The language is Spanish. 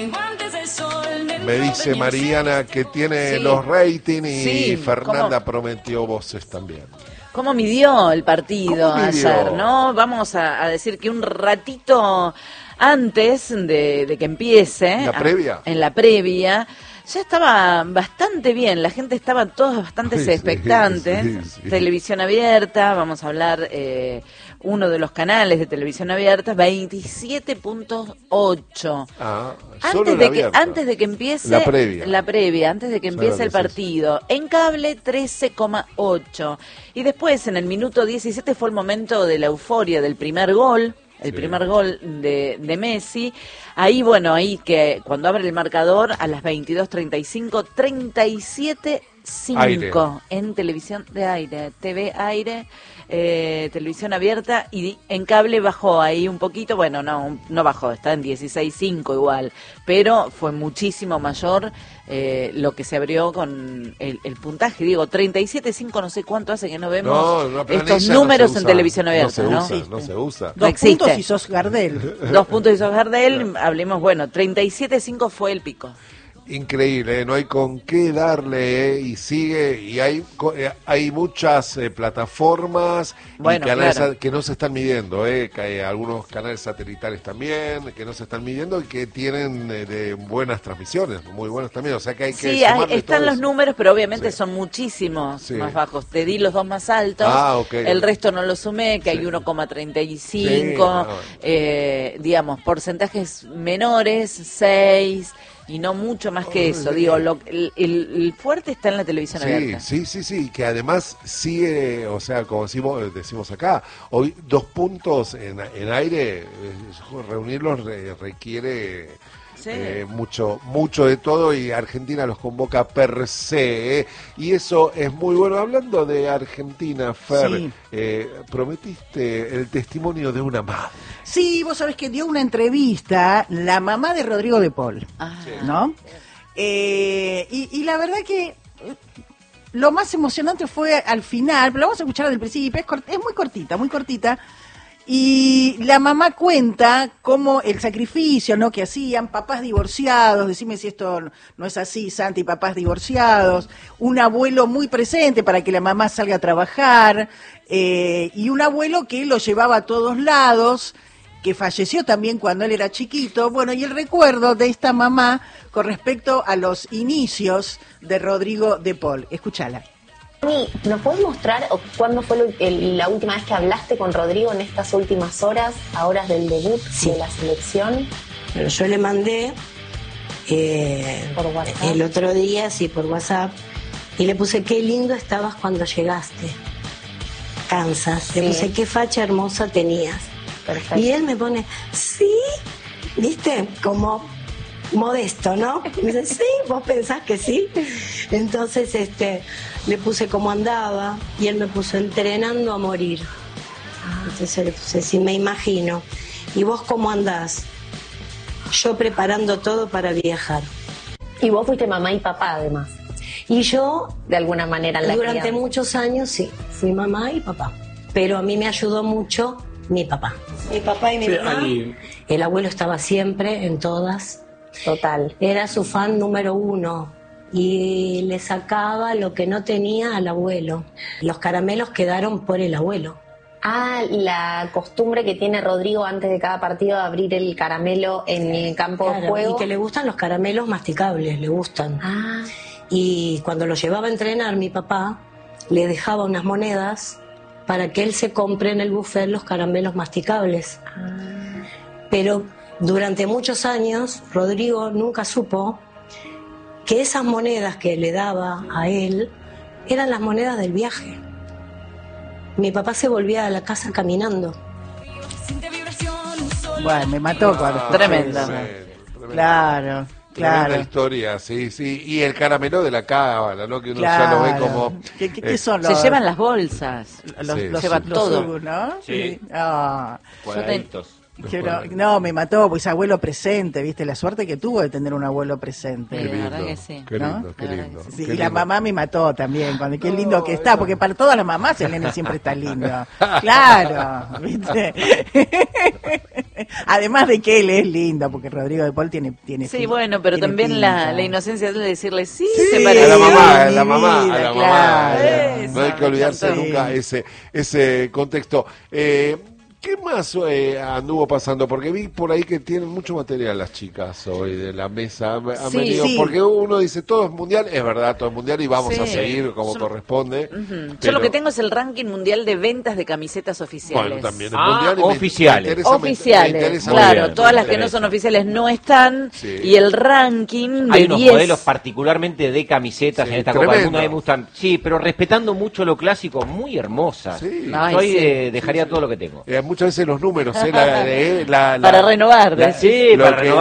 Me dice Mariana que tiene los ratings y Fernanda prometió voces también. ¿Cómo midió el partido ayer, no? Vamos a decir que un ratito antes de que empiece, en la previa, ya estaba bastante bien, la gente estaba todos bastante expectantes. Sí. Televisión abierta, vamos a hablar, uno de los canales de televisión abierta, 27.8. Antes de que empiece la previa, antes de que empiece el partido. En cable, 13,8. Y después, en el minuto 17, fue el momento de la euforia del primer gol. El primer gol de Messi. Ahí, ahí que cuando abre el marcador a las 22:35, 37.5 en televisión de aire, TV aire, televisión abierta, y en cable bajó ahí un poquito, no bajó, está en 16.5 igual, pero fue muchísimo mayor lo que se abrió con el puntaje. Digo, 37.5, no sé cuánto hace que no vemos estos números en televisión abierta, ¿no? No se usa. Dos puntos y sos Gardel. 2 puntos y sos Gardel, hablemos, 37.5 fue el pico. Increíble, no hay con qué darle, y sigue, y hay muchas plataformas y canales que no se están midiendo, que hay algunos canales satelitales también que no se están midiendo y que tienen de buenas transmisiones, muy buenas también, o sea que hay que sumarle están los números, pero obviamente son muchísimos más bajos. Te di los dos más altos, el resto no lo sumé, que hay 1,35, digamos, porcentajes menores, 6, y no mucho más que eso. Digo, el fuerte está en la televisión abierta. Sí, que además sigue, o sea, como decimos acá, hoy 2 puntos en aire, reunirlos requiere mucho de todo, y Argentina los convoca per se, y eso es muy bueno. Hablando de Argentina, Fer, prometiste el testimonio de una madre. Sí, vos sabés que dio una entrevista la mamá de Rodrigo de Paul, ¿no? Y la verdad que lo más emocionante fue al final, pero lo vamos a escuchar del principio, es muy cortita, y la mamá cuenta cómo el sacrificio, ¿no?, que hacían papás divorciados, decime si esto no es así, Santi, papás divorciados, un abuelo muy presente para que la mamá salga a trabajar, y un abuelo que lo llevaba a todos lados, que falleció también cuando él era chiquito. Y el recuerdo de esta mamá con respecto a los inicios de Rodrigo de Paul. Escúchala. ¿Nos podés mostrar cuándo fue la última vez que hablaste con Rodrigo en estas últimas horas del debut de la selección? Pero yo le mandé por WhatsApp. El otro día, por WhatsApp, y le puse: qué lindo estabas cuando llegaste, Kansas. Le puse: qué facha hermosa tenías. Perfecto. Y él me pone: sí, ¿viste? Como modesto, ¿no? Me dice: sí, vos pensás que sí. Entonces le puse cómo andaba, y él me puso: entrenando a morir. Entonces le puse: sí, me imagino. ¿Y vos cómo andás? Yo preparando todo para viajar. Y vos fuiste mamá y papá, además. Y yo, de alguna manera, durante muchos años, sí, fui mamá y papá. Pero a mí me ayudó mucho mi papá. Mi papá y mi mamá. El abuelo estaba siempre en todas. Total. Era su fan número 1. Y le sacaba lo que no tenía al abuelo. Los caramelos quedaron por el abuelo. La costumbre que tiene Rodrigo antes de cada partido de abrir el caramelo en el campo de juego. Y que le gustan los caramelos masticables, le gustan. Y cuando lo llevaba a entrenar, mi papá le dejaba unas monedas para que él se compre en el buffet los caramelos masticables. Pero durante muchos años, Rodrigo nunca supo que esas monedas que le daba a él eran las monedas del viaje. Mi papá se volvía a la casa caminando. Me mató cuando... Tremenda. Claro. Tremenda historia, sí. Y el caramelo de la cábala, ¿no? Que uno ya lo ve como... ¿Qué son los...? Se llevan las bolsas, los lleva todo. ¿No? Sí. Cuadraditos. No, me mató, pues abuelo presente, ¿viste? La suerte que tuvo de tener un abuelo presente. Sí, la verdad que sí. Qué lindo. Sí, y la mamá me mató también, qué lindo que está, porque para todas las mamás el nene siempre está lindo. Claro, ¿viste? Además de que él es lindo, porque Rodrigo de Paul tiene sí, bueno, pero también pinta. la inocencia de decirle sí, sí, se parece. a la mamá, Vida, claro. No hay que olvidarse nunca ese contexto. ¿Qué más anduvo pasando? Porque vi por ahí que tienen mucho material las chicas hoy de la mesa. Han venido, porque uno dice todo es mundial, es verdad, todo es mundial y vamos a seguir como corresponde. Pero... Yo lo que tengo es el ranking mundial de ventas de camisetas oficiales. Bueno, también es mundial y oficiales. Oficiales, claro, bien, todas las que no son oficiales no están, y el ranking de hay unos 10... modelos particularmente de camisetas en esta Copa del Mundo, me gustan, pero respetando mucho lo clásico, muy hermosas. Sí. Dejaría todo lo que tengo. Muchas veces los números, para renovar. para renovar.